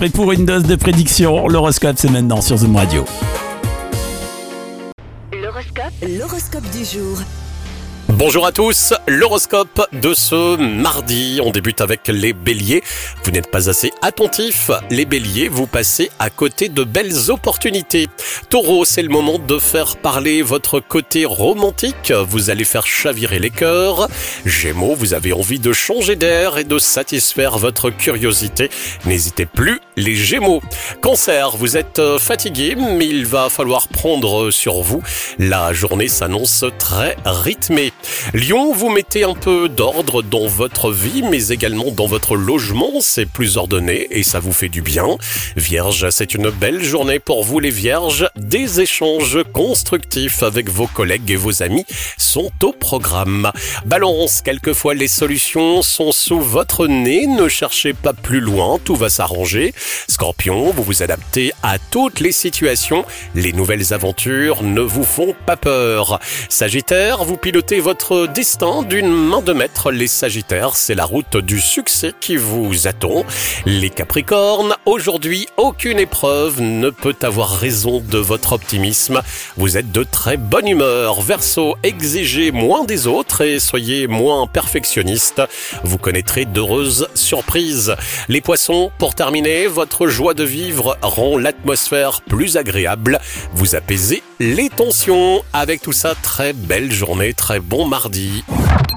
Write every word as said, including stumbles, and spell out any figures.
prêt pour une dose de prédiction? L'horoscope, c'est maintenant sur Zoom Radio. L'horoscope, l'horoscope du jour. Bonjour à tous, l'horoscope de ce mardi, on débute avec les béliers. Vous n'êtes pas assez attentifs, les béliers, vous passez à côté de belles opportunités. Taureau, c'est le moment de faire parler votre côté romantique, vous allez faire chavirer les cœurs. Gémeaux, vous avez envie de changer d'air et de satisfaire votre curiosité, n'hésitez plus les Gémeaux. Cancer, vous êtes fatigué, mais il va falloir prendre sur vous, la journée s'annonce très rythmée. Lion, vous mettez un peu d'ordre dans votre vie, mais également dans votre logement, c'est plus ordonné et ça vous fait du bien. Vierge, c'est une belle journée pour vous les Vierges. Des échanges constructifs avec vos collègues et vos amis sont au programme. Balance, quelquefois les solutions sont sous votre nez, ne cherchez pas plus loin, tout va s'arranger. Scorpion, vous vous adaptez à toutes les situations, les nouvelles aventures ne vous font pas peur. Sagittaire, vous pilotez votre destin d'une main de maître. Les Sagittaires, c'est la route du succès qui vous attend. Les Capricornes, aujourd'hui, aucune épreuve ne peut avoir raison de votre optimisme. Vous êtes de très bonne humeur. Verseau, exigez moins des autres et soyez moins perfectionniste. Vous connaîtrez d'heureuses surprises. Les Poissons, pour terminer, votre joie de vivre rend l'atmosphère plus agréable. Vous apaisez les tensions. Avec tout ça, très belle journée, très bon mardi.